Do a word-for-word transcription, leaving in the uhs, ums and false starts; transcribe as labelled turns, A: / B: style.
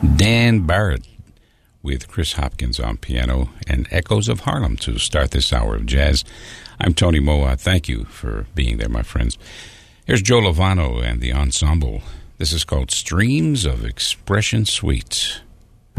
A: Dan Barrett with Chris Hopkins on piano and Echoes of Harlem to start this hour of jazz. I'm Tony Moa. Thank you for being there, my friends. Here's Joe Lovano and the ensemble. This is called Streams of Expression Suite.